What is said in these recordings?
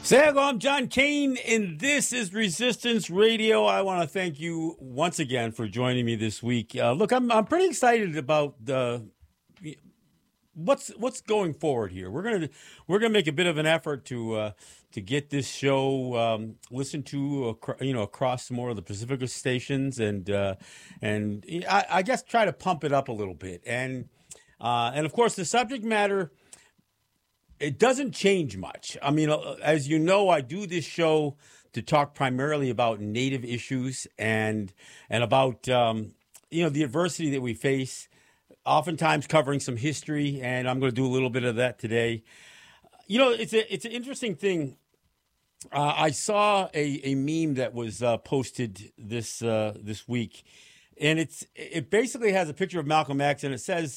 Sago, I'm John Kane, and this is Resistance Radio. I want to thank you once again for joining me this week. Look, I'm pretty excited about what's going forward here. We're gonna make a bit of an effort to get this show listened to across more of the Pacifica stations, and I guess try to pump it up a little bit, and of course the subject matter. It doesn't change much. I mean, as you know, I do this show to talk primarily about Native issues and about the adversity that we face. Oftentimes covering some history, and I'm going to do a little bit of that today. You know, it's an interesting thing. I saw a meme that was posted this week, and it basically has a picture of Malcolm X, and it says.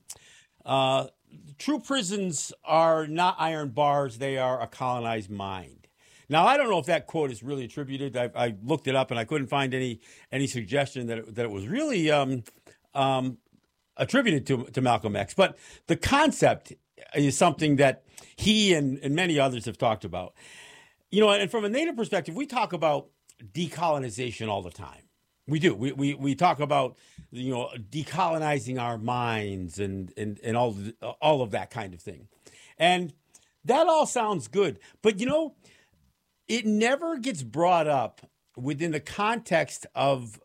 True prisons are not iron bars, they are a colonized mind. Now, I don't know if that quote is really attributed. I looked it up and I couldn't find any suggestion that it was really attributed to Malcolm X. But the concept is something that he and many others have talked about. You know, and from a Native perspective, we talk about decolonization all the time. We do. We talk about decolonizing our minds and all of that kind of thing, and that all sounds good. But it never gets brought up within the context of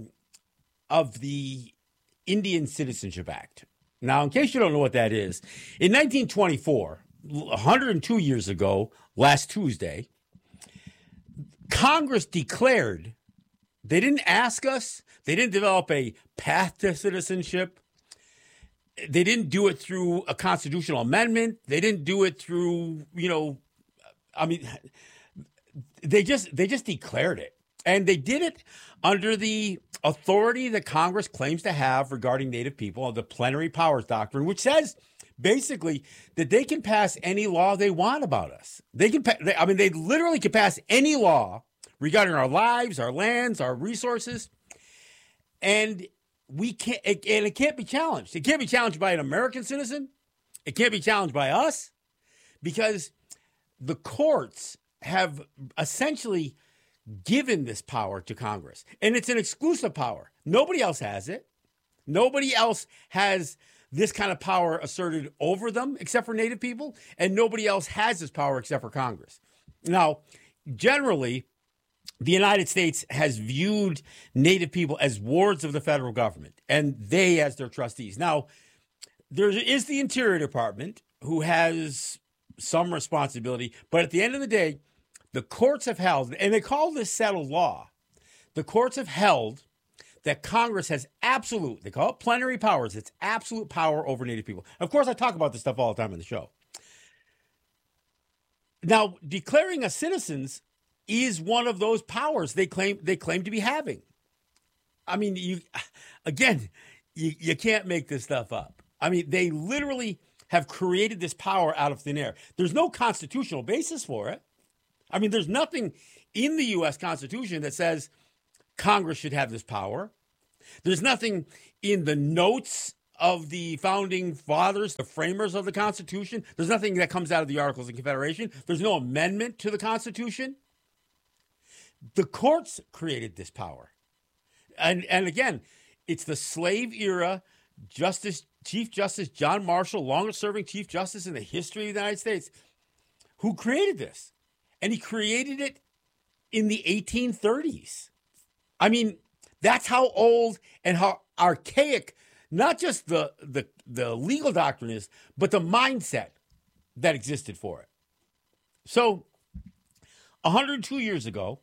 the Indian Citizenship Act. Now, in case you don't know what that is, in 1924, 102 years ago, last Tuesday, Congress declared. They didn't ask us. They didn't develop a path to citizenship. They didn't do it through a constitutional amendment. They didn't do it through, they just declared it. And they did it under the authority that Congress claims to have regarding Native people, the plenary powers doctrine, which says basically that they can pass any law they want about us. They literally can pass any law regarding our lives, our lands, our resources, and it can't be challenged. It can't be challenged by an American citizen. It can't be challenged by us, because the courts have essentially given this power to Congress, and it's an exclusive power. Nobody else has it. Nobody else has this kind of power asserted over them except for Native people, and nobody else has this power except for Congress. Now, generally, the United States has viewed Native people as wards of the federal government, and they as their trustees. Now, there is the Interior Department, who has some responsibility, but at the end of the day, the courts have held, and they call this settled law, the courts have held that Congress has absolute, they call it plenary powers, it's absolute power over Native people. Of course, I talk about this stuff all the time on the show. Now, declaring us citizens is one of those powers they claim to be having. I mean, you can't make this stuff up. I mean, they literally have created this power out of thin air. There's no constitutional basis for it. I mean, there's nothing in the U.S. Constitution that says Congress should have this power. There's nothing in the notes of the founding fathers, the framers of the Constitution. There's nothing that comes out of the Articles of Confederation. There's no amendment to the Constitution. The courts created this power. And again, it's the slave era Chief Justice John Marshall, longest serving Chief Justice in the history of the United States, who created this. And he created it in the 1830s. I mean, that's how old and how archaic not just the legal doctrine is, but the mindset that existed for it. So 102 years ago,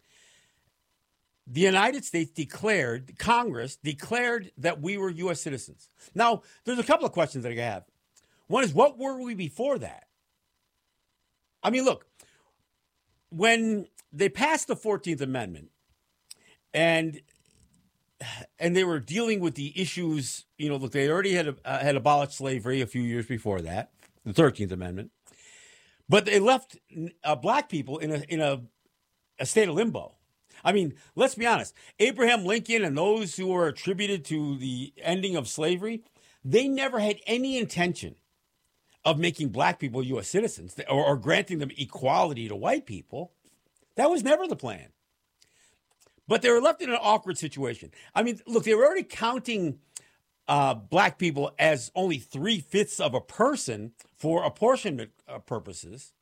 the United States Congress declared that we were U.S. citizens. Now, there's a couple of questions that I have. One is, what were we before that? I mean, look, when they passed the 14th Amendment and they were dealing with the issues, look, they already had abolished slavery a few years before that, the 13th Amendment, but they left black people in a state of limbo. I mean, let's be honest. Abraham Lincoln and those who were attributed to the ending of slavery, they never had any intention of making black people U.S. citizens or granting them equality to white people. That was never the plan. But they were left in an awkward situation. I mean, look, they were already counting black people as only 3/5 of a person for apportionment purposes.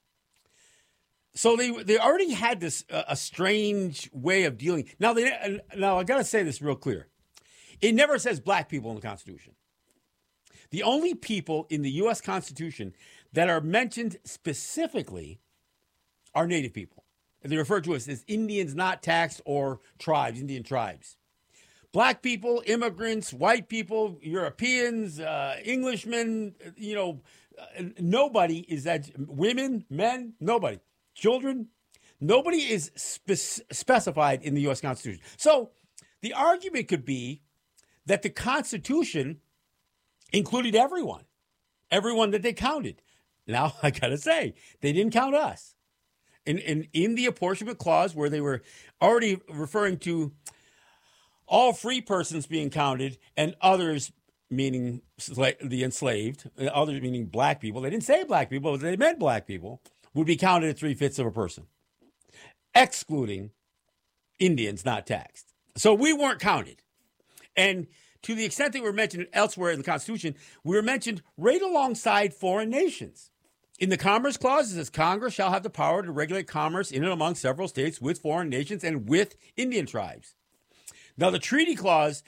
So they already had this a strange way of dealing. Now I got to say this real clear. It never says black people in the Constitution. The only people in the U.S. Constitution that are mentioned specifically are Native people. They refer to us as Indians not taxed or tribes, Indian tribes. Black people, immigrants, white people, Europeans, Englishmen, nobody is that. Women, men, nobody. Children, nobody is specified in the U.S. Constitution. So the argument could be that the Constitution included everyone that they counted. Now, I got to say, they didn't count us. In the apportionment clause, where they were already referring to all free persons being counted and others meaning the enslaved, others meaning black people, they didn't say black people, but they meant black people, would be counted at 3/5 of a person, excluding Indians not taxed. So we weren't counted. And to the extent that we were mentioned elsewhere in the Constitution, we were mentioned right alongside foreign nations. In the Commerce Clause, it says Congress shall have the power to regulate commerce in and among several states with foreign nations and with Indian tribes. Now, the Treaty Clause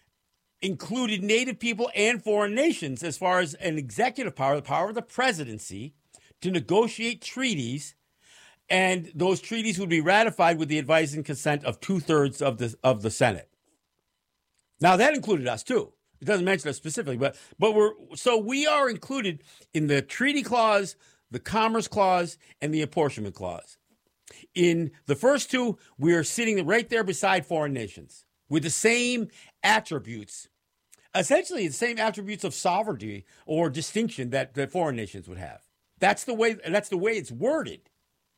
included Native people and foreign nations as far as an executive power, the power of the presidency, to negotiate treaties, and those treaties would be ratified with the advice and consent of 2/3 of the Senate. Now that included us too. It doesn't mention us specifically, but we are included in the Treaty Clause, the Commerce Clause, and the Apportionment Clause. In the first two, we are sitting right there beside foreign nations with the same attributes, essentially the same attributes of sovereignty or distinction that foreign nations would have. That's the way it's worded.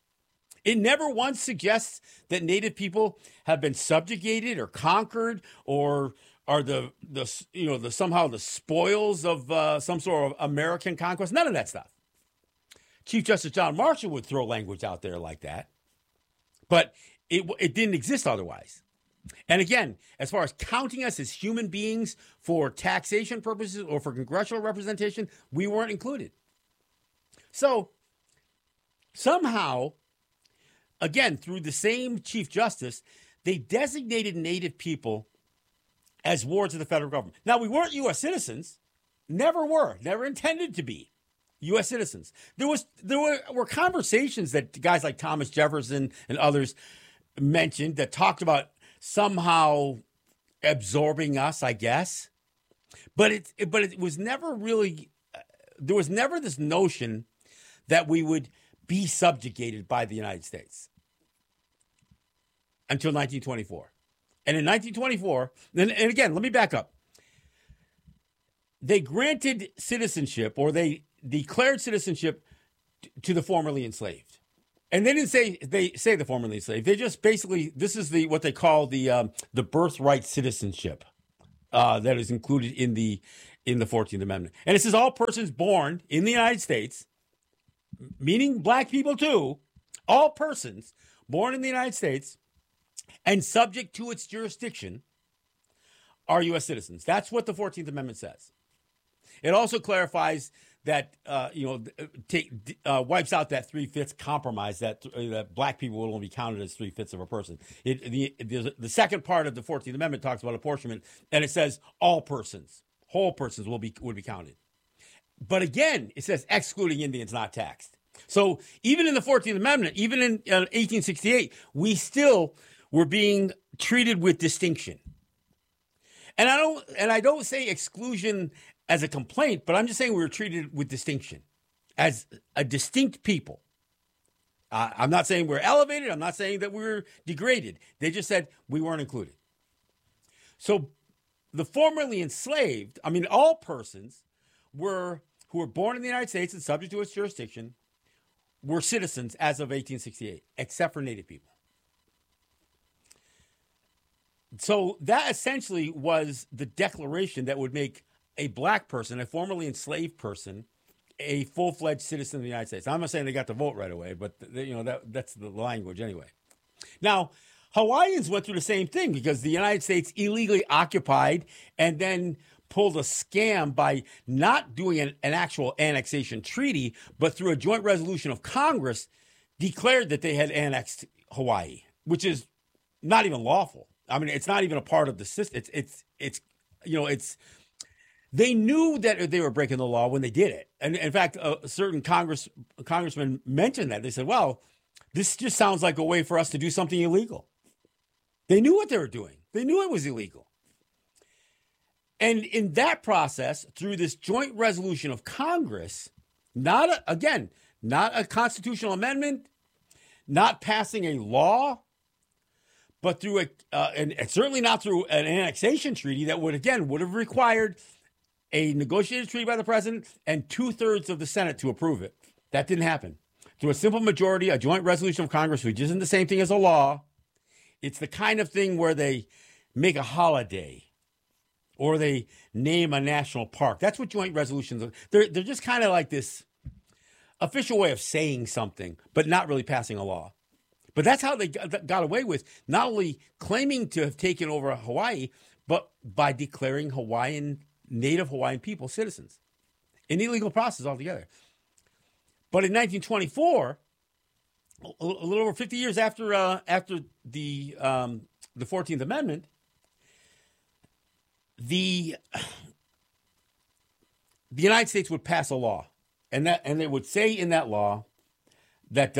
It never once suggests that Native people have been subjugated or conquered or are the somehow the spoils of some sort of American conquest. None of that stuff. Chief Justice John Marshall would throw language out there like that, but it didn't exist otherwise. And again, as far as counting us as human beings for taxation purposes or for congressional representation, we weren't included. So somehow, again, through the same Chief Justice, they designated Native people as wards of the federal government. Now, we weren't U.S. citizens, never were, never intended to be U.S. citizens. There were conversations that guys like Thomas Jefferson and others mentioned that talked about somehow absorbing us, I guess. But it was never really, there was never this notion that we would be subjugated by the United States until 1924. And in 1924, and again, let me back up. They granted citizenship, or they declared citizenship to the formerly enslaved. And they didn't say the formerly enslaved. They just basically, this is what they call the birthright citizenship that is included in the 14th Amendment. And it says all persons born in the United States, meaning black people too, all persons born in the United States and subject to its jurisdiction are U.S. citizens. That's what the 14th Amendment says. It also clarifies that, wipes out that 3/5 compromise that black people will only be counted as 3/5 of a person. The second part of the 14th Amendment talks about apportionment, and it says all persons, whole persons would be counted. But again, it says excluding Indians not taxed. So even in the 14th Amendment, even in 1868, we still were being treated with distinction. And I don't say exclusion as a complaint, but I'm just saying we were treated with distinction as a distinct people. I'm not saying we're elevated. I'm not saying that we were degraded. They just said we weren't included. So the formerly enslaved, all persons who were born in the United States and subject to its jurisdiction were citizens as of 1868, except for Native people. So that essentially was the declaration that would make a black person, a formerly enslaved person, a full-fledged citizen of the United States. I'm not saying they got to vote right away, but that's the language anyway. Now, Hawaiians went through the same thing because the United States illegally occupied and then pulled a scam by not doing an actual annexation treaty, but through a joint resolution of Congress, declared that they had annexed Hawaii, which is not even lawful. I mean, it's not even a part of the system. It's they knew that they were breaking the law when they did it. And in fact, a certain congressman mentioned that. They said, well, this just sounds like a way for us to do something illegal. They knew what they were doing. They knew it was illegal. And in that process, through this joint resolution of Congress, not a constitutional amendment, not passing a law, but through and certainly not through an annexation treaty that would have required a negotiated treaty by the president and 2/3 of the Senate to approve it. That didn't happen. Through a simple majority, a joint resolution of Congress, which isn't the same thing as a law. It's the kind of thing where they make a holiday or they name a national park. That's what joint resolutions are. They're just kind of like this official way of saying something, but not really passing a law. But that's how they got away with not only claiming to have taken over Hawaii, but by declaring Native Hawaiian people citizens. An illegal process altogether. But in 1924, a little over 50 years after the 14th Amendment, the United States would pass a law, and they would say in that law that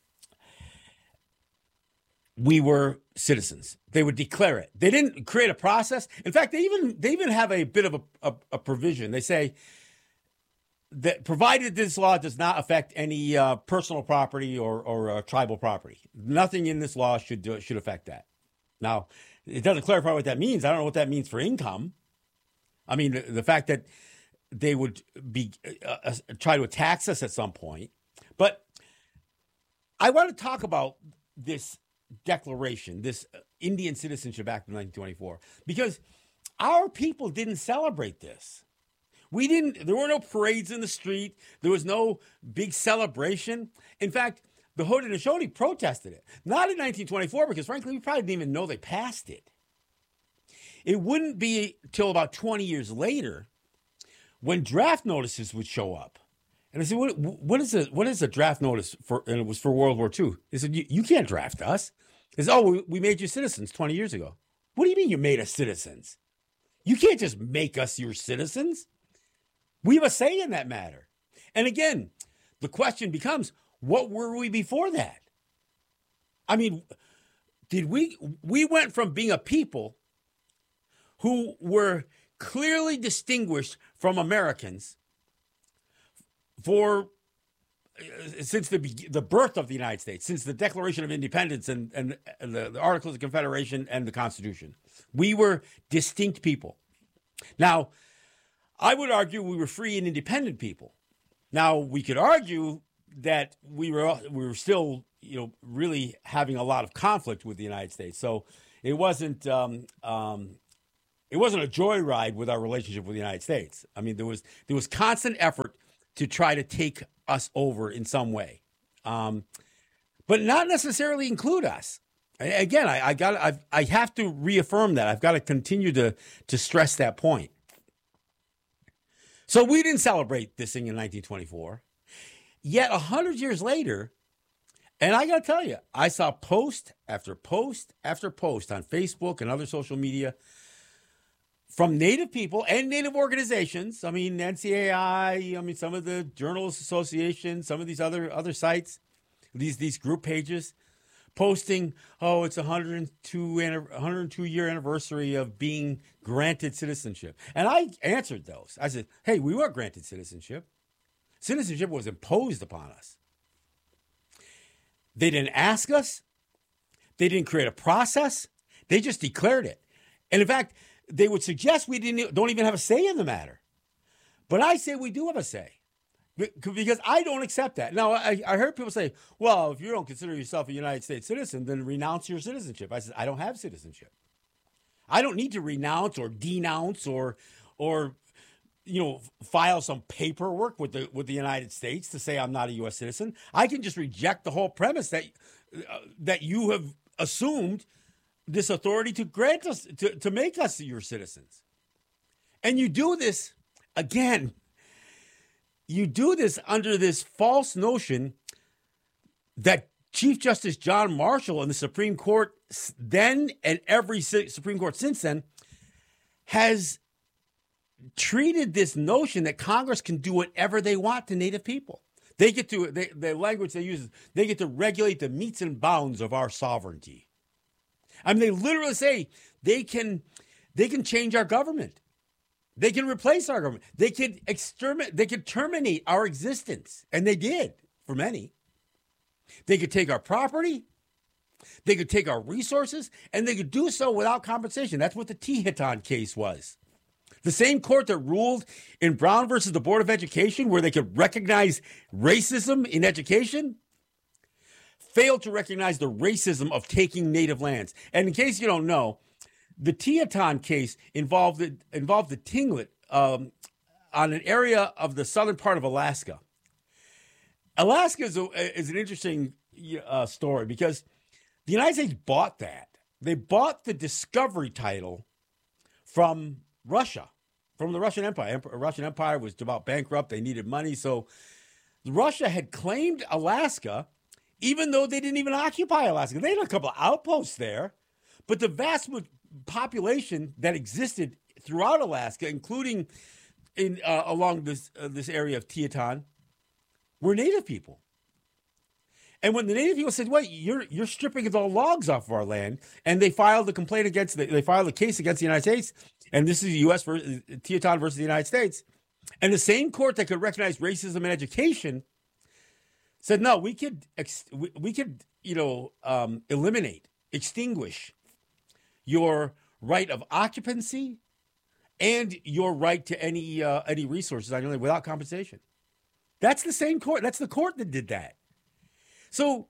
we were citizens. They would declare it. They didn't create a process. In fact, they even have a bit of a provision. They say that provided this law does not affect any personal property or tribal property, nothing in this law should affect that. Now, it doesn't clarify what that means. I don't know what that means for income. I mean, the fact that they would be try to tax us at some point. But I want to talk about this declaration, this Indian Citizenship Act of 1924, because our people didn't celebrate this. There were no parades in the street. There was no big celebration. In fact, the Haudenosaunee protested it. Not in 1924, because frankly, we probably didn't even know they passed it. It wouldn't be till about 20 years later when draft notices would show up. And I said, what is a draft notice for? And it was for World War II. They said, you can't draft us. They said, oh, we made you citizens 20 years ago. What do you mean you made us citizens? You can't just make us your citizens. We have a say in that matter. And again, the question becomes, what were we before that? I mean, we went from being a people who were clearly distinguished from Americans since the birth of the United States, since the Declaration of Independence and the Articles of Confederation and the Constitution. We were distinct people. Now, I would argue we were free and independent people. Now, we could argue that we were still, really having a lot of conflict with the United States. So it wasn't a joyride with our relationship with the United States. I mean, there was constant effort to try to take us over in some way, but not necessarily include us. Again, I have to reaffirm that. I've got to continue to stress that point. So we didn't celebrate this thing in 1924. Yet 100 years later, and I got to tell you, I saw post after post after post on Facebook and other social media from Native people and Native organizations. I mean, NCAI, some of the Journalists Association, some of these other sites, these group pages posting, oh, it's 102 year anniversary of being granted citizenship. And I answered those. I said, hey, we weren't granted citizenship. Citizenship was imposed upon us. They didn't ask us. They didn't create a process. They just declared it. And in fact, they would suggest we don't even have a say in the matter. But I say we do have a say, because I don't accept that. Now, I heard people say, well, if you don't consider yourself a United States citizen, then renounce your citizenship. I said, I don't have citizenship. I don't need to renounce or denounce or file some paperwork with the United States to say I'm not a U.S. citizen. I can just reject the whole premise that you have assumed this authority to grant us to make us your citizens. And you do this again. You do this under this false notion that Chief Justice John Marshall in the Supreme Court then and every Supreme Court since then has treated this notion that Congress can do whatever they want to Native people. They get to, the language they use, they get to regulate the metes and bounds of our sovereignty. I mean, they literally say they can change our government. They can replace our government. They could exterminate, they could terminate our existence. And they did for many. They could take our property. They could take our resources, and they could do so without compensation. That's what the Tehitan case was. The same court that ruled in Brown versus the Board of Education, where they could recognize racism in education, failed to recognize the racism of taking native lands. And in case you don't know, the Tehitan case involved the Tlingit on an area of the southern part of Alaska. Alaska is an interesting story because the United States bought that. They bought the discovery title from Russia, from the Russian Empire. The Russian Empire was about bankrupt. They needed money. So Russia had claimed Alaska, even though they didn't even occupy Alaska. They had a couple of outposts there. But the vast population that existed throughout Alaska, including along this area of Tehitan, were Native people. And when the Native people said, "Wait, you're stripping the logs off of our land," and they filed a complaint they filed a case against the United States, and this is the U.S. versus Tehitan versus the United States, and the same court that could recognize racism in education said, "No, we could eliminate, extinguish your right of occupancy and your right to any resources on your land without compensation." That's the same court. That's the court that did that. So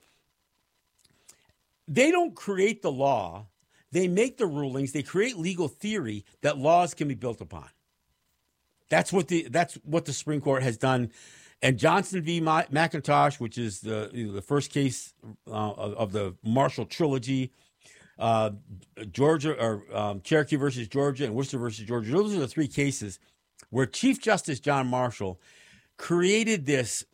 they don't create the law. They make the rulings. They create legal theory that laws can be built upon. That's what the Supreme Court has done. And Johnson v. McIntosh, which is the first case of the Marshall trilogy, Georgia or Cherokee versus Georgia and Worcester versus Georgia. Those are the three cases where Chief Justice John Marshall created this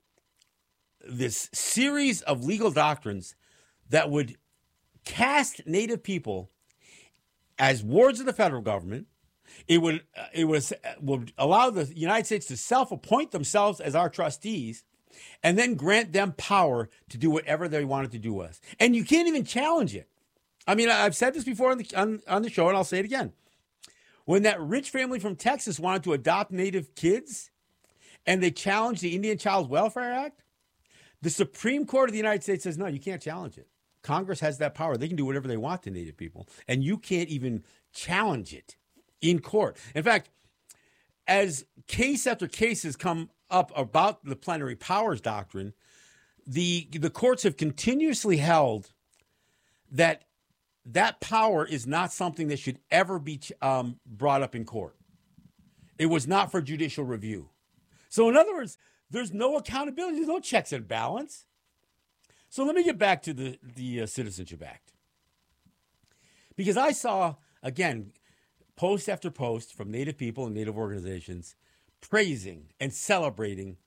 series of legal doctrines that would cast Native people as wards of the federal government. It would allow the United States to self-appoint themselves as our trustees, and then grant them power to do whatever they wanted to do with us. And you can't even challenge it. I mean, I've said this before on the show, and I'll say it again. When that rich family from Texas wanted to adopt Native kids, and they challenged the Indian Child Welfare Act, the Supreme Court of the United States says, no, you can't challenge it. Congress has that power. They can do whatever they want to Native people, and you can't even challenge it in court. In fact, as case after case has come up about the plenary powers doctrine, the courts have continuously held that power is not something that should ever be brought up in court. It was not for judicial review. So in other words, there's no accountability. There's no checks and balance. So let me get back to the Citizenship Act. Because I saw, again, post after post from Native people and Native organizations praising and celebrating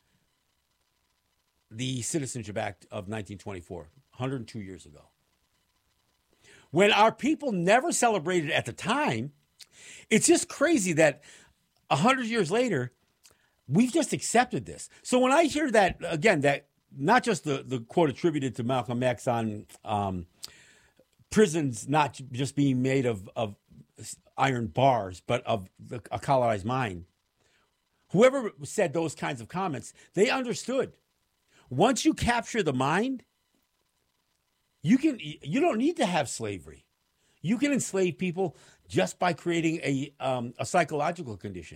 the Citizenship Act of 1924, 102 years ago. When our people never celebrated at the time, it's just crazy that 100 years later, we've just accepted this. So when I hear that, again, that not just the quote attributed to Malcolm X on prisons not just being made of iron bars, but of a colonized mind. Whoever said those kinds of comments, they understood. Once you capture the mind, you don't need to have slavery. You can enslave people just by creating a psychological condition.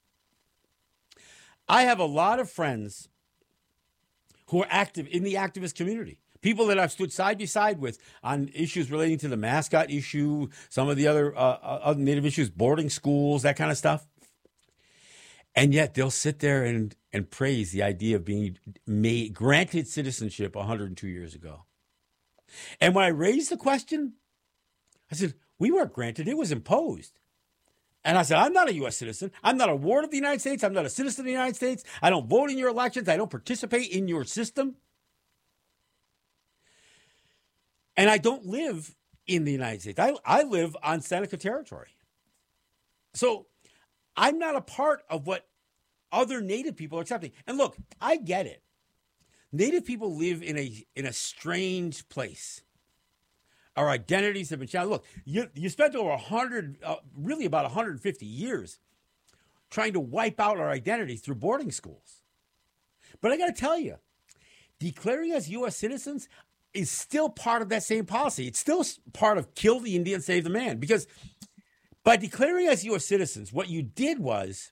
I have a lot of friends who are active in the activist community, people that I've stood side by side with on issues relating to the mascot issue, some of the other Native issues, boarding schools, that kind of stuff. And yet they'll sit there and praise the idea of being granted citizenship 102 years ago. And when I raised the question, I said, we weren't granted, it was imposed. And I said, I'm not a U.S. citizen. I'm not a ward of the United States. I'm not a citizen of the United States. I don't vote in your elections. I don't participate in your system. And I don't live in the United States. I live on Seneca territory. So I'm not a part of what other Native people are accepting. And look, I get it. Native people live in a strange place. Our identities have been challenged. Look, you spent over 100, really about 150 years trying to wipe out our identities through boarding schools. But I got to tell you, declaring us U.S. citizens is still part of that same policy. It's still part of kill the Indian, save the man. Because by declaring us U.S. citizens, what you did was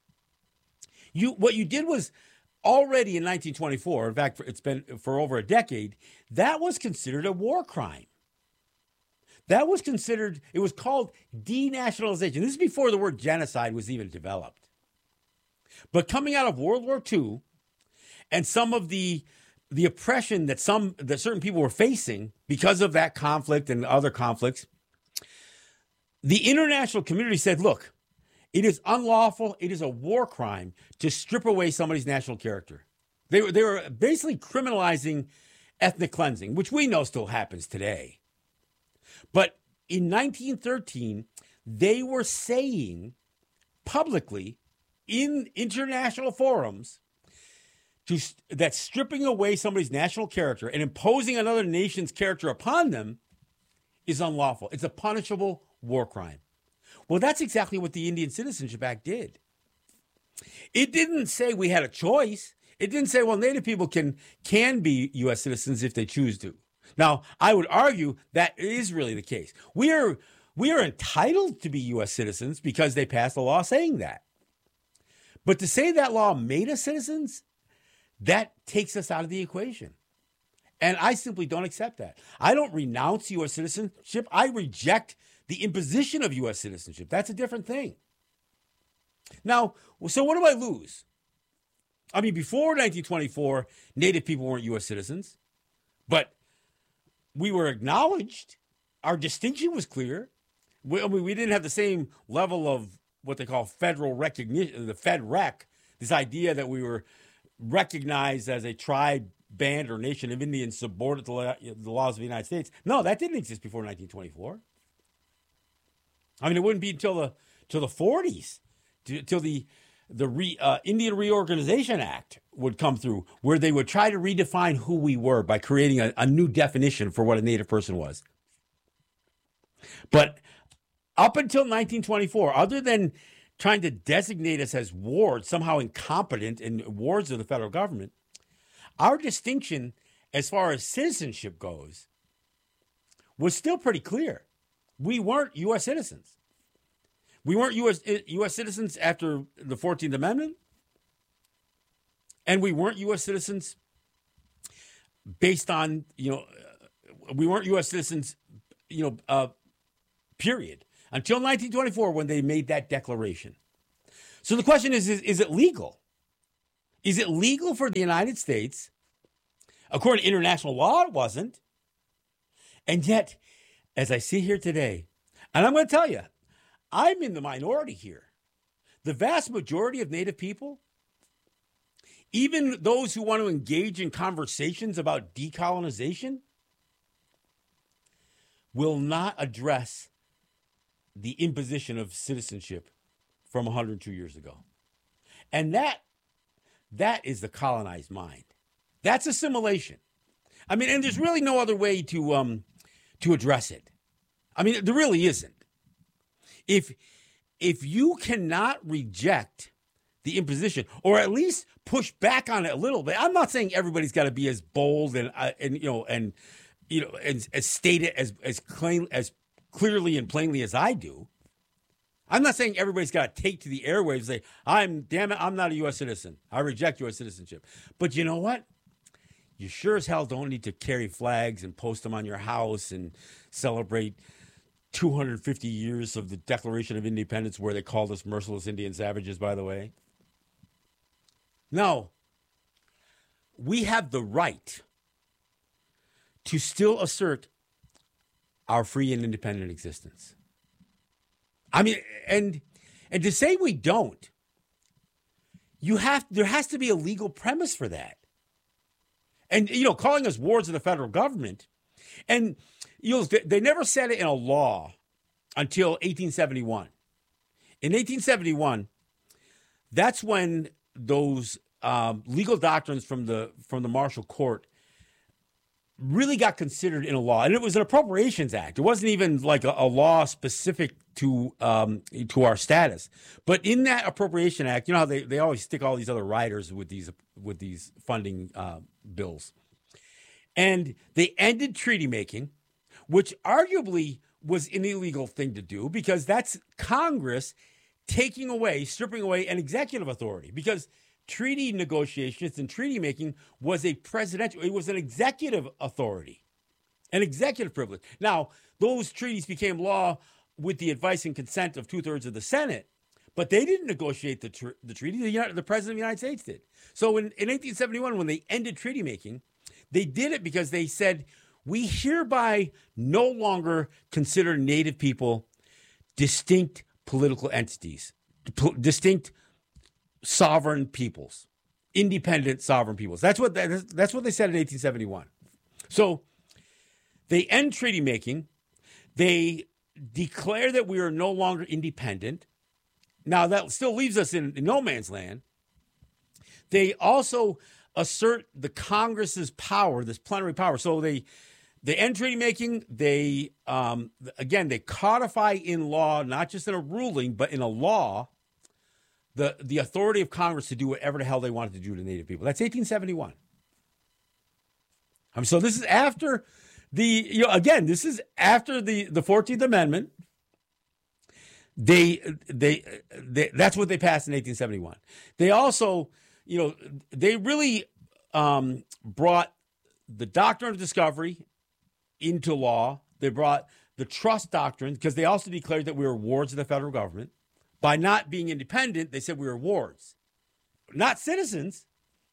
already in 1924, in fact, it's been for over a decade, that was considered a war crime. That was considered, it was called denationalization. This is before the word genocide was even developed. But coming out of World War II and some of the oppression that certain people were facing because of that conflict and other conflicts, the international community said, look, it is unlawful, it is a war crime to strip away somebody's national character. They were basically criminalizing ethnic cleansing, which we know still happens today. But in 1913, they were saying publicly in international forums that stripping away somebody's national character and imposing another nation's character upon them is unlawful. It's a punishable war crime. Well, that's exactly what the Indian Citizenship Act did. It didn't say we had a choice. It didn't say, well, Native people can be U.S. citizens if they choose to. Now, I would argue that is really the case. We are entitled to be U.S. citizens because they passed a law saying that. But to say that law made us citizens, that takes us out of the equation. And I simply don't accept that. I don't renounce U.S. citizenship. I reject the imposition of U.S. citizenship. That's a different thing. Now, so what do I lose? I mean, before 1924, Native people weren't U.S. citizens, but we were acknowledged. Our distinction was clear. We didn't have the same level of what they call federal recognition, the FedRec, this idea that we were recognized as a tribe, band, or nation of Indians subordinate to the laws of the United States. No, that didn't exist before 1924. I mean, it wouldn't be until the 40s, till the Indian Reorganization Act would come through, where they would try to redefine who we were by creating a new definition for what a Native person was. But up until 1924, other than trying to designate us as wards, somehow incompetent and wards of the federal government, our distinction as far as citizenship goes was still pretty clear. We weren't U.S. citizens. We weren't U.S. citizens after the 14th Amendment, and we weren't U.S. citizens based on, we weren't U.S. citizens, period, until 1924 when they made that declaration. So the question is it legal? Is it legal for the United States? According to international law, it wasn't. And yet, as I sit here today, and I'm going to tell you, I'm in the minority here. The vast majority of Native people, even those who want to engage in conversations about decolonization, will not address the imposition of citizenship from 102 years ago. And that is the colonized mind. That's assimilation. I mean, and there's really no other way to address it. I mean, there really isn't. If you cannot reject the imposition, or at least push back on it a little bit, I'm not saying everybody's got to be as bold and state it as clearly and plainly as I do. I'm not saying everybody's got to take to the airwaves and say, I'm not a U.S. citizen. I reject U.S. citizenship. But you know what? You sure as hell don't need to carry flags and post them on your house and celebrate 250 years of the Declaration of Independence, where they called us merciless Indian savages, by the way. No, we have the right to still assert our free and independent existence. I mean, and to say we don't, there has to be a legal premise for that. And, calling us wards of the federal government, and, they never said it in a law until 1871. In 1871, that's when those legal doctrines from the Marshall Court really got considered in a law, and it was an Appropriations Act. It wasn't even like a law specific to our status. But in that Appropriation Act, how they always stick all these other riders with these funding bills, and they ended treaty making, which arguably was an illegal thing to do because that's Congress stripping away an executive authority, because treaty negotiations and treaty making was it was an executive authority, an executive privilege. Now, those treaties became law with the advice and consent of 2/3 of the Senate, but they didn't negotiate the treaty. The President of the United States did. So in 1871, when they ended treaty making, they did it because they said, we hereby no longer consider Native people distinct political entities, distinct sovereign peoples, independent sovereign peoples. That's what they said in 1871. So they end treaty making. They declare that we are no longer independent. Now, that still leaves us in no man's land. They also assert the Congress's power, this plenary power. So they end treaty making. They codify in law, not just in a ruling, but in a law, the authority of Congress to do whatever the hell they wanted to do to Native people. That's 1871. So this is after this is after the 14th Amendment. That's what they passed in 1871. They also, they really brought the doctrine of discovery into law. They brought the trust doctrine, because they also declared that we were wards of the federal government. By not being independent, they said we were wards, not citizens.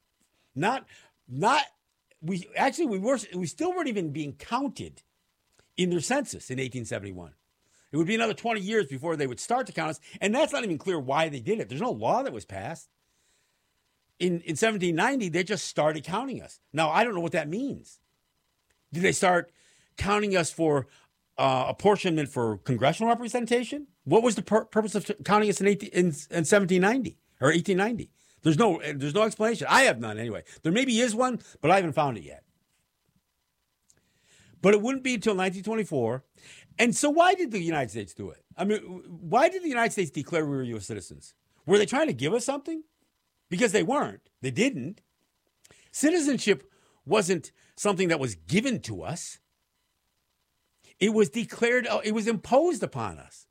We still weren't even being counted in their census in 1871. It would be another 20 years before they would start to count us, and that's not even clear why they did it. There's no law that was passed. In 1790, they just started counting us. Now, I don't know what that means. Did they start counting us for apportionment for congressional representation? What was the purpose of counting us in 1790 or 1890? There's no explanation. I have none anyway. There maybe is one, but I haven't found it yet. But it wouldn't be until 1924. And so why did the United States do it? I mean, why did the United States declare we were U.S. citizens? Were they trying to give us something? Because they weren't. They didn't. Citizenship wasn't something that was given to us. It was declared, it was imposed upon us.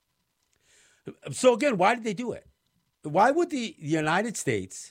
So again, why did they do it? Why would the United States,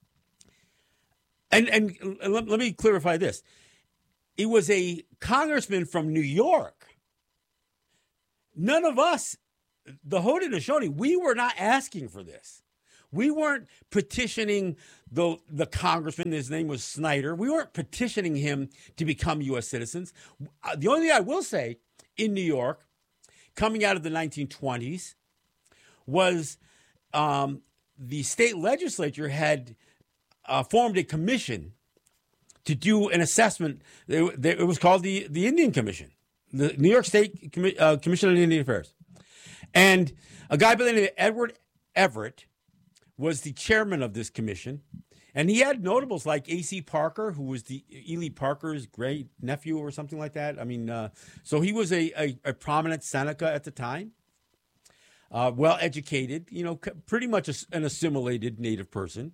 and let me clarify this. It was a congressman from New York. None of us, the Haudenosaunee, we were not asking for this. We weren't petitioning the congressman. His name was Snyder. We weren't petitioning him to become U.S. citizens. The only thing I will say in New York, coming out of the 1920s, was the state legislature had formed a commission to do an assessment. It was called the Indian Commission, the New York State Commission on Indian Affairs. And a guy by the name of Edward Everett was the chairman of this commission. And he had notables like A.C. Parker, who was Ely Parker's great nephew or something like that. I mean, so he was a prominent Seneca at the time. Well-educated, pretty much an assimilated Native person.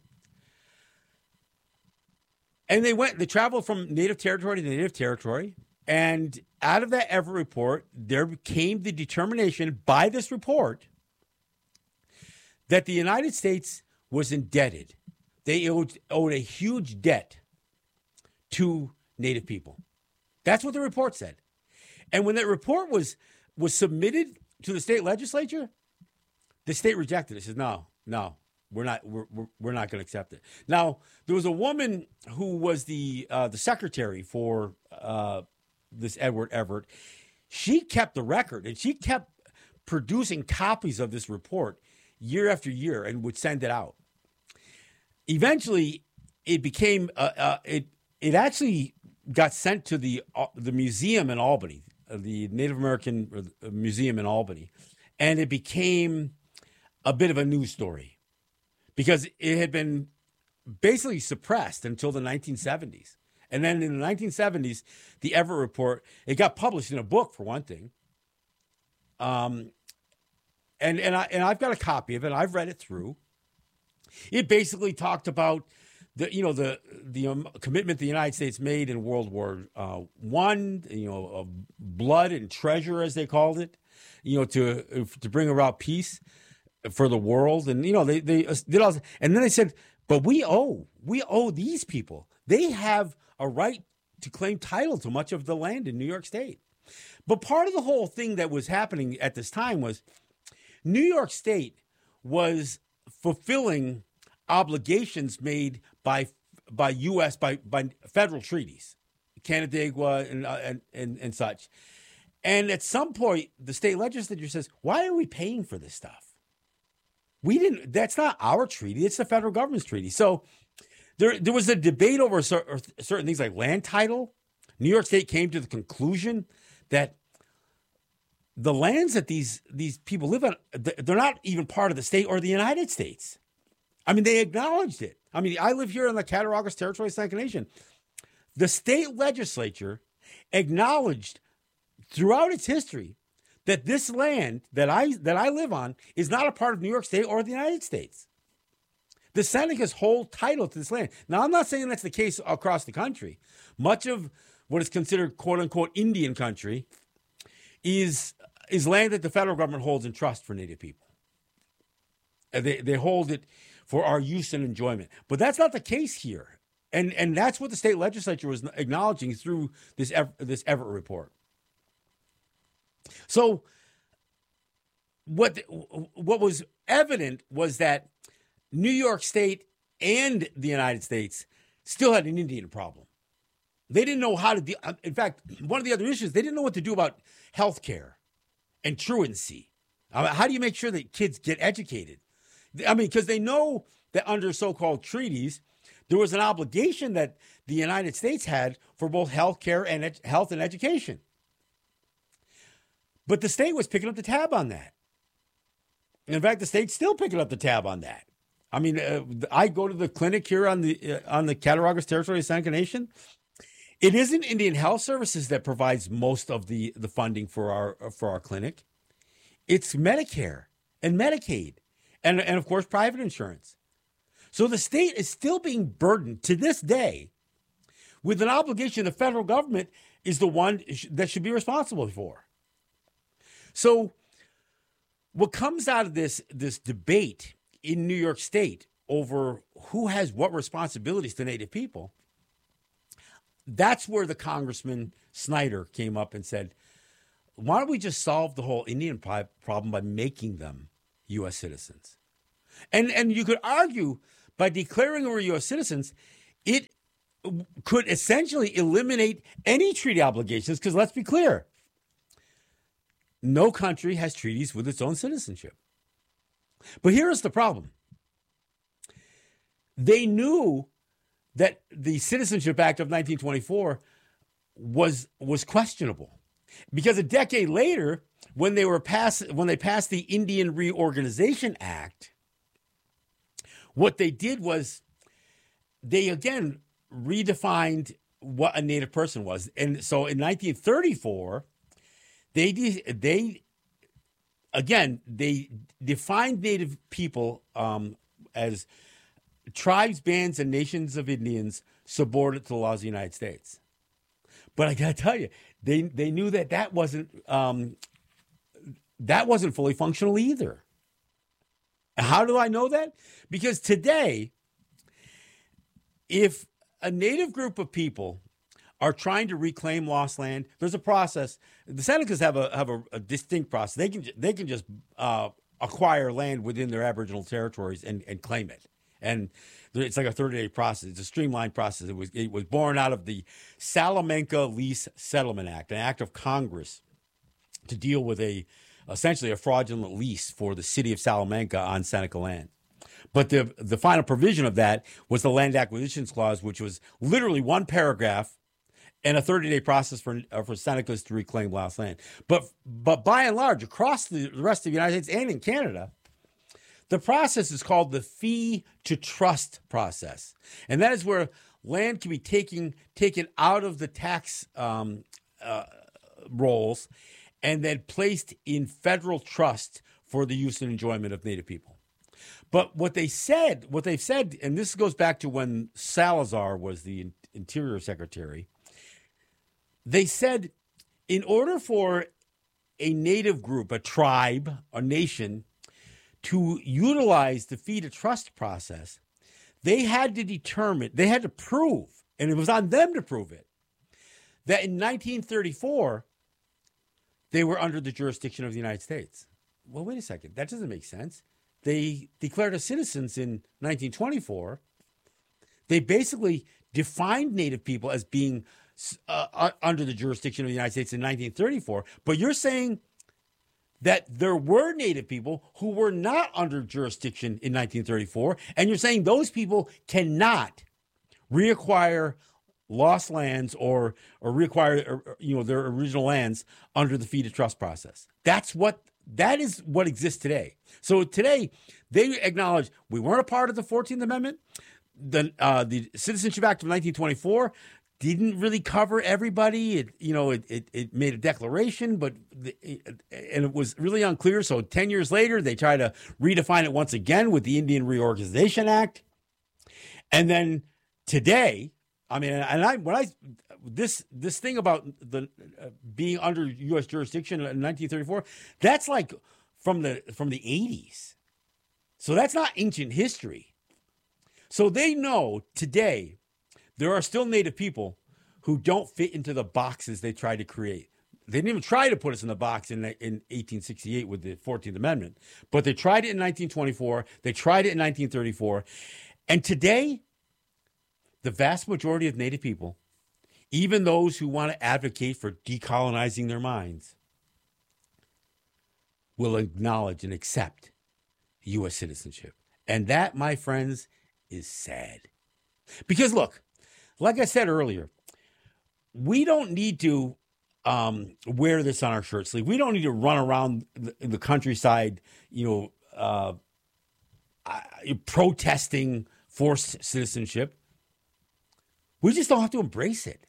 And they traveled from Native territory to Native territory. And out of that Everett report, there came the determination by this report that the United States was indebted. They owed a huge debt to Native people. That's what the report said. And when that report was submitted to the state legislature, the state rejected it. It says, no, We're not going to accept it. Now, there was a woman who was the secretary for this Edward Everett. She kept the record, and she kept producing copies of this report year after year and would send it out. Eventually, it became it actually got sent to the museum in Albany, the Native American Museum in Albany, and it became a bit of a news story because it had been basically suppressed until the 1970s. And then in the 1970s, the Everett Report, it got published in a book, for one thing. And I've got a copy of it. I've read it through. It basically talked about the commitment the United States made in World War I, of blood and treasure, as they called it, to bring about peace for the world. And they did all, and then they said, but we owe these people. They have a right to claim title to much of the land in New York State. But part of the whole thing that was happening at this time was New York State was fulfilling obligations made by U.S. by federal treaties, Canandaigua and such. And at some point, the state legislature says, "Why are we paying for this stuff? We didn't. That's not our treaty. It's the federal government's treaty." So there was a debate over certain things like land title. New York State came to the conclusion that the lands that these people live on, they're not even part of the state or the United States. I mean, they acknowledged it. I mean, I live here in the Cattaraugus Territory of Seneca Nation. The state legislature acknowledged throughout its history that this land that I live on is not a part of New York State or the United States. The Senecas hold title to this land. Now, I'm not saying that's the case across the country. Much of what is considered quote-unquote Indian country is land that the federal government holds in trust for Native people. They hold it for our use and enjoyment. But that's not the case here. And that's what the state legislature was acknowledging through this Everett Report. So what was evident was that New York State and the United States still had an Indian problem. They didn't know how to deal. In fact, one of the other issues, they didn't know what to do about health care and truancy. How do you make sure that kids get educated? I mean, because they know that under so-called treaties, there was an obligation that the United States had for both health care and health and education. But the state was picking up the tab on that. In fact, the state's still picking up the tab on that. I mean, I go to the clinic here on the Cattaraugus Territory of Seneca Nation. It isn't Indian Health Services that provides most of the funding for our clinic. It's Medicare and Medicaid and of course, private insurance. So the state is still being burdened to this day with an obligation the federal government is the one that should be responsible for. So what comes out of this debate in New York State over who has what responsibilities to Native people, that's where the Congressman Snyder came up and said, why don't we just solve the whole Indian problem by making them U.S. citizens? And you could argue by declaring them U.S. citizens, it could essentially eliminate any treaty obligations, because let's be clear, no country has treaties with its own citizenship. But here is the problem. They knew that the Citizenship Act of 1924 was questionable, because a decade later, when they passed the Indian Reorganization Act, what they did was they again redefined what a Native person was. And so in 1934, they defined Native people as tribes, bands, and nations of Indians subordinate to the laws of the United States. But I got to tell you, they knew that wasn't fully functional either. How do I know that? Because today, if a Native group of people are trying to reclaim lost land, there's a process. The Senecas have a distinct process. They can just acquire land within their Aboriginal territories and claim it. And it's like a 30-day process. It's a streamlined process. It was born out of the Salamanca Lease Settlement Act, an act of Congress to deal with essentially a fraudulent lease for the city of Salamanca on Seneca land. But the final provision of that was the Land Acquisitions Clause, which was literally one paragraph and a 30-day process for Senecas to reclaim lost land. But by and large, across the rest of the United States and in Canada, the process is called the fee to trust process. And that is where land can be taken out of the tax rolls and then placed in federal trust for the use and enjoyment of Native people. But what they've said, and this goes back to when Salazar was the Interior Secretary, they said in order for a Native group, a tribe, a nation, to utilize the fee to trust process, they had to prove, and it was on them to prove it, that in 1934, they were under the jurisdiction of the United States. Well, wait a second. That doesn't make sense. They declared us citizens in 1924. They basically defined Native people as being under the jurisdiction of the United States in 1934. But you're saying that there were Native people who were not under jurisdiction in 1934, and you're saying those people cannot reacquire lost lands or reacquire their original lands under the fee to trust process. That is what exists today. So today, they acknowledge we weren't a part of the 14th Amendment. The Citizenship Act of 1924 didn't really cover everybody. It made a declaration, and it was really unclear. So 10 years later, they try to redefine it once again with the Indian Reorganization Act. And then today, this thing about the being under U.S. jurisdiction in 1934, that's like from the 80s. So that's not ancient history. So they know today there are still Native people who don't fit into the boxes they tried to create. They didn't even try to put us in the box in 1868 with the 14th Amendment, but they tried it in 1924. They tried it in 1934. And today, the vast majority of Native people, even those who want to advocate for decolonizing their minds, will acknowledge and accept U.S. citizenship. And that, my friends, is sad. Because look, like I said earlier, we don't need to wear this on our shirt sleeve. We don't need to run around the countryside, protesting forced citizenship. We just don't have to embrace it.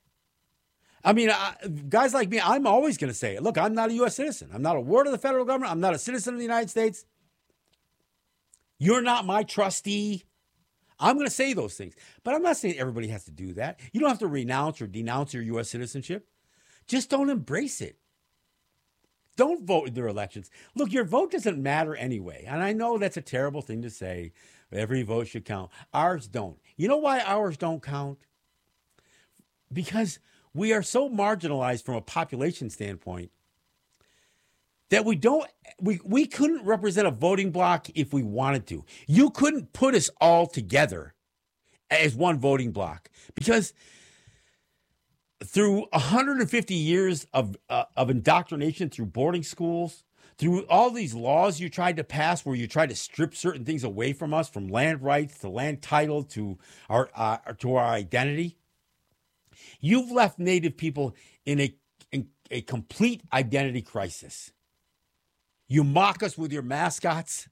Guys like me, I'm always going to say it. Look, I'm not a U.S. citizen. I'm not a ward of the federal government. I'm not a citizen of the United States. You're not my trustee. I'm going to say those things. But I'm not saying everybody has to do that. You don't have to renounce or denounce your U.S. citizenship. Just don't embrace it. Don't vote in their elections. Look, your vote doesn't matter anyway. And I know that's a terrible thing to say. Every vote should count. Ours don't. You know why ours don't count? Because we are so marginalized from a population standpoint that we couldn't represent a voting bloc if we wanted to. You couldn't put us all together as one voting bloc because through 150 years of indoctrination through boarding schools, through all these laws you tried to pass where you tried to strip certain things away from us, from land rights to land title to our identity, you've left Native people in a complete identity crisis. You mock us with your mascots,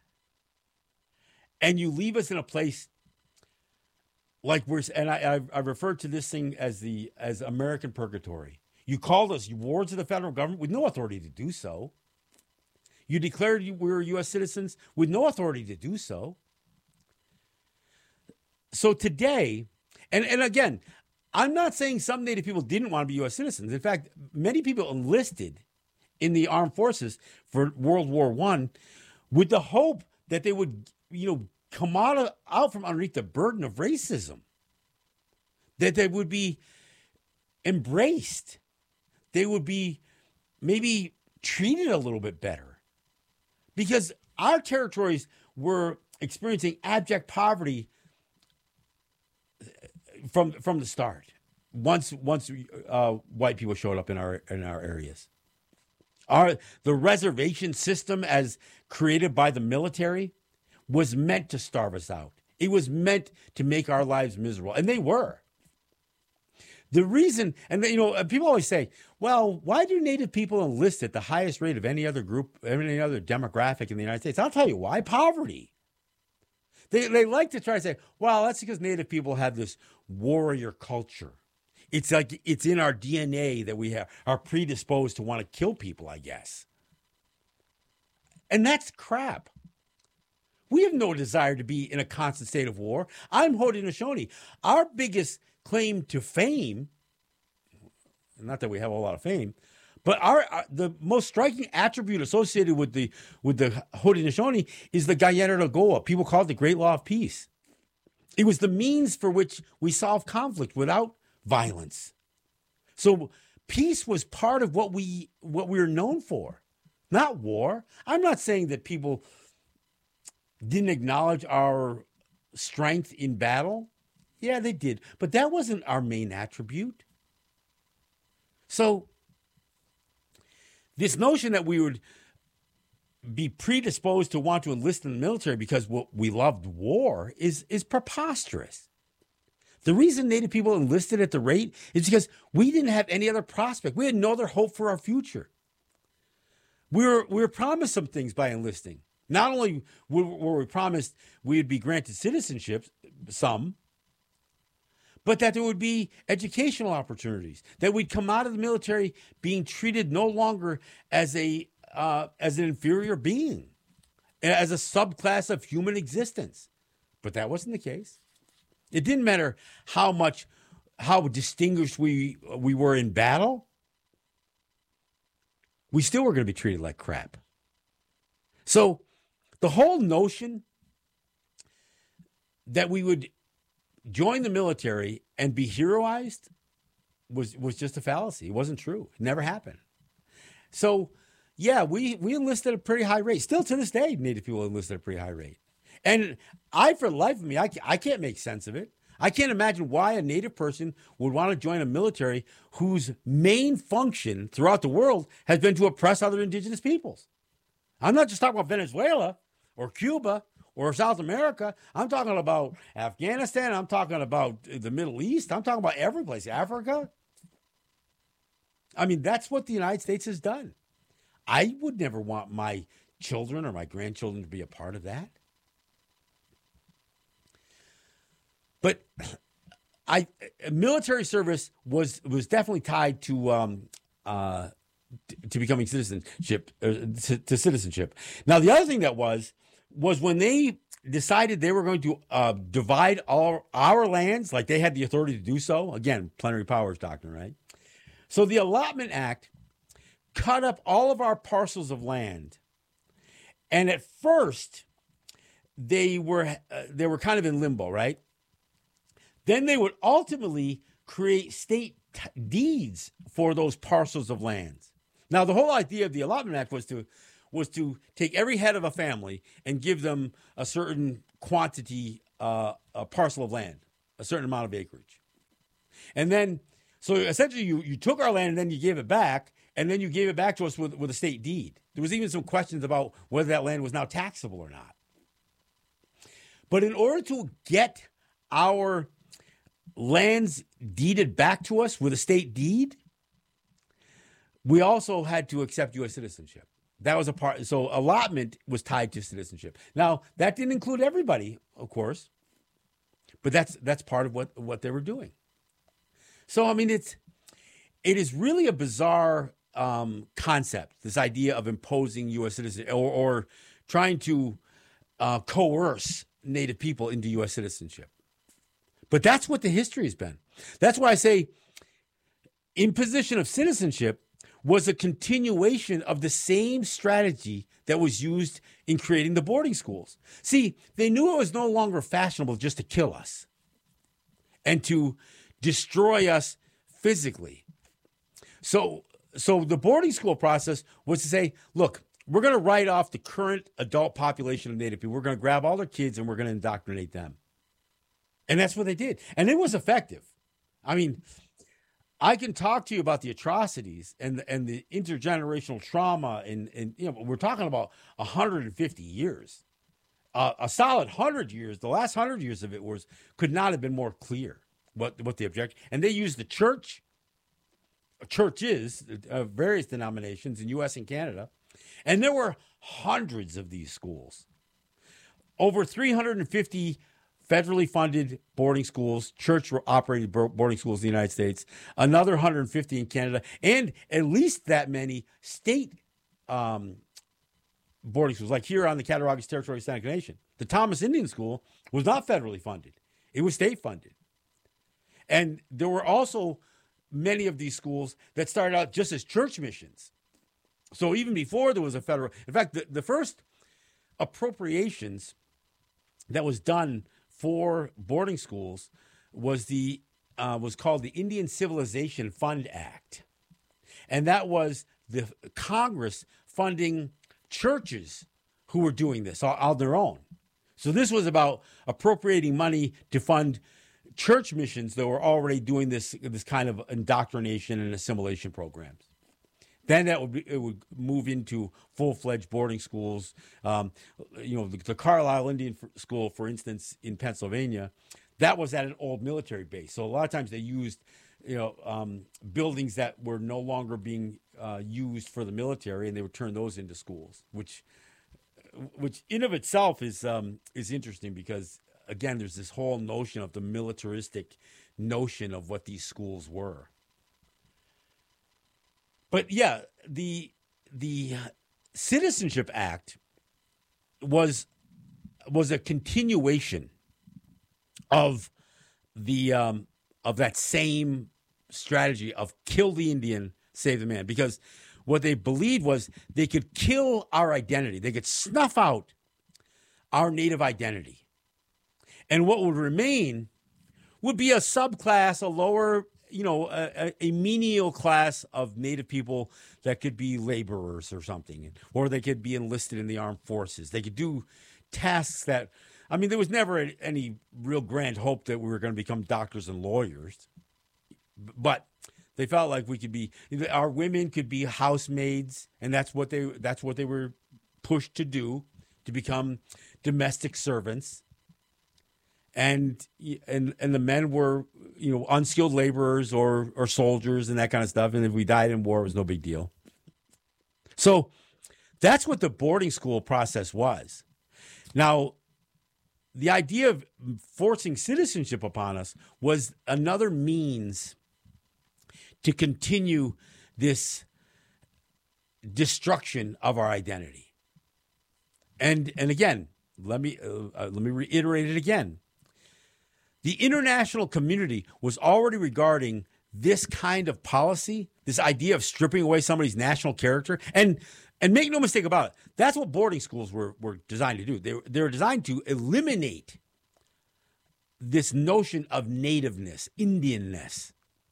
and you leave us in a place like I referred to this thing as American purgatory. You called us wards of the federal government with no authority to do so. You declared we were U.S. citizens with no authority to do so. So today, and again, I'm not saying some Native people didn't want to be U.S. citizens. In fact, many people enlisted in the armed forces for World War I with the hope that they would, come out from underneath the burden of racism, that they would be embraced. They would be maybe treated a little bit better. Because our territories were experiencing abject poverty from the start. Once white people showed up in our areas, the reservation system as created by the military was meant to starve us out. It was meant to make our lives miserable, and they were. The reason, and people always say, well, why do Native people enlist at the highest rate of any other group, any other demographic in the United States? I'll tell you why: poverty. They like to try to say, well, that's because Native people have this warrior culture. It's like it's in our DNA that we are predisposed to want to kill people, I guess. And that's crap. We have no desire to be in a constant state of war. I'm Haudenosaunee. Our biggest claim to fame, not that we have a lot of fame, but the most striking attribute associated with the Haudenosaunee is the Gayenagoa. People call it the Great Law of Peace. It was the means for which we solved conflict without violence. So peace was part of what we were known for, not war. I'm not saying that people didn't acknowledge our strength in battle. Yeah, they did. But that wasn't our main attribute. So this notion that we would be predisposed to want to enlist in the military because we loved war is preposterous. The reason Native people enlisted at the rate is because we didn't have any other prospect. We had no other hope for our future. We were promised some things by enlisting. Not only were we promised we would be granted citizenship, but that there would be educational opportunities, that we'd come out of the military being treated no longer as an inferior being, as a subclass of human existence. But that wasn't the case. It didn't matter how distinguished we were in battle. We still were going to be treated like crap. So the whole notion that we would join the military and be heroized was just a fallacy. It wasn't true. It never happened. So, yeah, we enlisted at a pretty high rate. Still to this day, Native people enlisted at a pretty high rate. And for the life of me, I can't make sense of it. I can't imagine why a Native person would want to join a military whose main function throughout the world has been to oppress other indigenous peoples. I'm not just talking about Venezuela or Cuba or South America. I'm talking about Afghanistan. I'm talking about the Middle East. I'm talking about every place. Africa. I mean, that's what the United States has done. I would never want my children or my grandchildren to be a part of that. But military service was definitely tied to becoming citizenship, to citizenship. Now, the other thing that was when they decided they were going to divide all our lands, like they had the authority to do so. Again, plenary powers doctrine, right? So the Allotment Act cut up all of our parcels of land, and at first they were kind of in limbo, right? Then they would ultimately create state deeds for those parcels of lands. Now, the whole idea of the Allotment Act was to take every head of a family and give them a certain quantity, a parcel of land, a certain amount of acreage. And then, so essentially you took our land and then you gave it back, and then you gave it back to us with a state deed. There was even some questions about whether that land was now taxable or not. But in order to get our lands deeded back to us with a state deed, we also had to accept U.S. citizenship. That was a part. So allotment was tied to citizenship. Now, that didn't include everybody, of course, but that's part of what they were doing. So, I mean, it is really a bizarre concept, this idea of imposing U.S. citizenship or trying to coerce Native people into U.S. citizenship. But that's what the history has been. That's why I say imposition of citizenship was a continuation of the same strategy that was used in creating the boarding schools. See, they knew it was no longer fashionable just to kill us and to destroy us physically. So the boarding school process was to say, look, we're going to write off the current adult population of Native people. We're going to grab all their kids and we're going to indoctrinate them. And that's what they did. And it was effective. I mean, I can talk to you about the atrocities and the intergenerational trauma. And we're talking about 150 years. A solid 100 years, the last 100 years of it could not have been more clear what the objective. And they used the churches, various denominations in U.S. and Canada. And there were hundreds of these schools. Over 350 federally funded boarding schools, church-operated boarding schools in the United States, another 150 in Canada, and at least that many state boarding schools, like here on the Cattaraugus Territory of Seneca Nation. The Thomas Indian School was not federally funded. It was state funded. And there were also many of these schools that started out just as church missions. So even before there was a federal, in fact, the first appropriations that was done for boarding schools was called the Indian Civilization Fund Act. And that was the Congress funding churches who were doing this on their own. So this was about appropriating money to fund church missions that were already doing this kind of indoctrination and assimilation programs. Then it would move into full-fledged boarding schools. The Carlisle Indian School, for instance, in Pennsylvania, that was at an old military base. So a lot of times they used, buildings that were no longer being used for the military, and they would turn those into schools, which in of itself is interesting because, again, there's this whole notion of the militaristic notion of what these schools were. But yeah, the Citizenship Act was a continuation of that same strategy of kill the Indian, save the man, because what they believed was they could kill our identity. They could snuff out our native identity. And what would remain would be a subclass, a lower, a menial class of Native people that could be laborers or something, or they could be enlisted in the armed forces. They could do tasks that, there was never any real grand hope that we were going to become doctors and lawyers, but they felt like our women could be housemaids, and that's what they were pushed to do, to become domestic servants. And the men were, unskilled laborers or soldiers and that kind of stuff. And if we died in war, it was no big deal. So that's what the boarding school process was. Now, the idea of forcing citizenship upon us was another means to continue this destruction of our identity. And again, let me reiterate it again. The international community was already regarding this kind of policy, this idea of stripping away somebody's national character. And make no mistake about it, that's what boarding schools were designed to do. They were designed to eliminate this notion of nativeness, Indianness.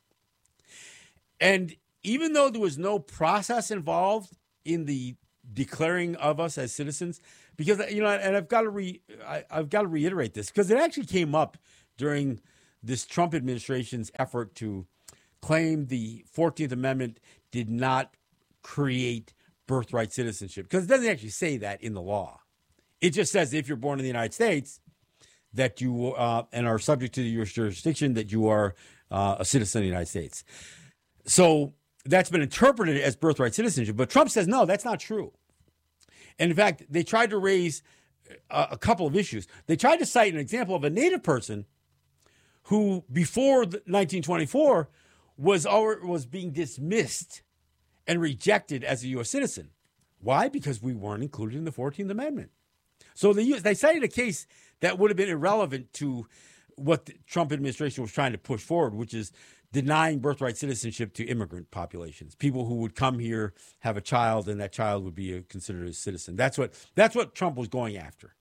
And even though there was no process involved in the declaring of us as citizens, because, and I've got to reiterate this, because it actually came up during this Trump administration's effort to claim the 14th Amendment did not create birthright citizenship, because it doesn't actually say that in the law. It just says if you're born in the United States, that you and are subject to your jurisdiction, that you are a citizen of the United States. So that's been interpreted as birthright citizenship. But Trump says, no, that's not true. And in fact, they tried to raise a couple of issues. They tried to cite an example of a Native person who, before 1924, was being dismissed and rejected as a U.S. citizen. Why? Because we weren't included in the 14th Amendment. So they cited a case that would have been irrelevant to what the Trump administration was trying to push forward, which is denying birthright citizenship to immigrant populations, people who would come here, have a child, and that child would be considered a citizen. That's what Trump was going after.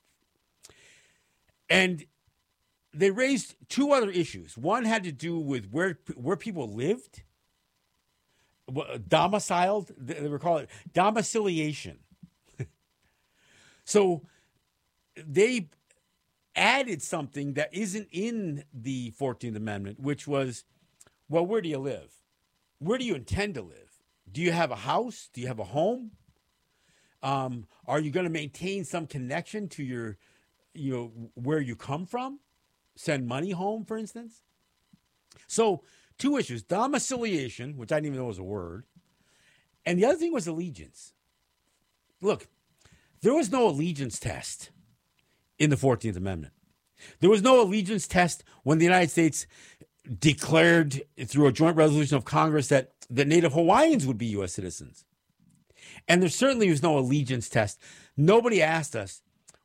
And they raised two other issues. One had to do with where people lived, domiciled. They were calling it domiciliation. So they added something that isn't in the 14th Amendment, which was, well, where do you live? Where do you intend to live? Do you have a house? Do you have a home? Are you going to maintain some connection to your, where you come from? Send money home, for instance? So, two issues: domiciliation, which I didn't even know was a word, and the other thing was allegiance. Look, there was no allegiance test in the 14th Amendment. There was no allegiance test when the United States declared through a joint resolution of Congress that the Native Hawaiians would be U.S. citizens. And there certainly was no allegiance test. Nobody asked us,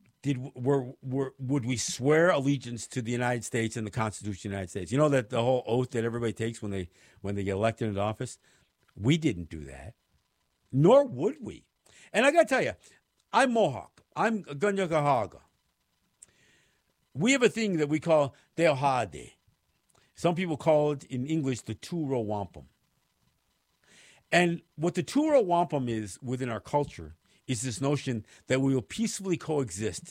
would we swear allegiance to the United States and the Constitution of the United States? You know, that the whole oath that everybody takes when they get elected into office? We didn't do that. Nor would we. And I got to tell you, I'm Mohawk. I'm Ganyakahaga. We have a thing that we call Teohade. Some people call it in English the Turo Wampum. And what the Turo Wampum is within our culture is this notion that we will peacefully coexist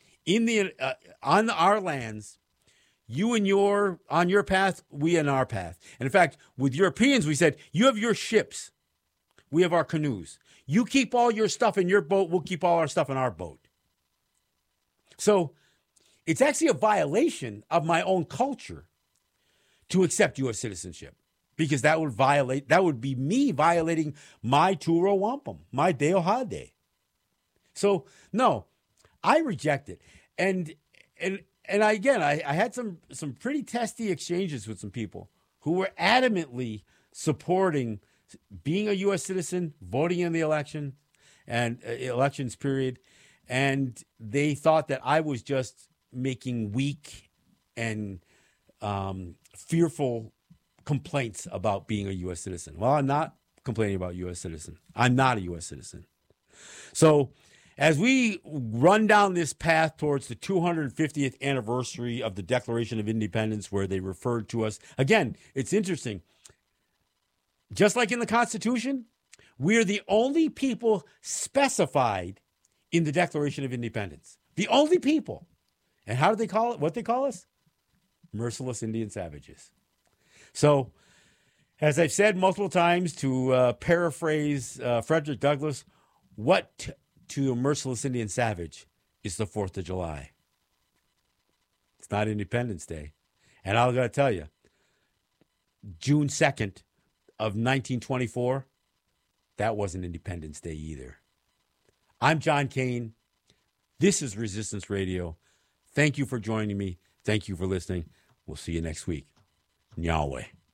on our lands, you and on your path, we on our path. And in fact, with Europeans, we said, you have your ships, we have our canoes. You keep all your stuff in your boat, we'll keep all our stuff in our boat. So it's actually a violation of my own culture to accept U.S. citizenship, because that would be me violating my Turo Wampum, my Teohade. So no, I reject it. And I had some pretty testy exchanges with some people who were adamantly supporting being a U.S. citizen, voting in the election and elections period, and they thought that I was just making weak and fearful complaints about being a U.S. citizen. Well, I'm not complaining about U.S. citizen. I'm not a U.S. citizen. So as we run down this path towards the 250th anniversary of the Declaration of Independence, where they referred to us, again, it's interesting. Just like in the Constitution, we're the only people specified in the Declaration of Independence. The only people. And how do they call it? What they call us? Merciless Indian savages. So, as I've said multiple times, to paraphrase Frederick Douglass, what to a merciless Indian savage is the 4th of July? It's not Independence Day. And I got to tell you, June 2nd of 1924, that wasn't Independence Day either. I'm John Kane. This is Resistance Radio. Thank you for joining me. Thank you for listening. We'll see you next week. Nyahweh.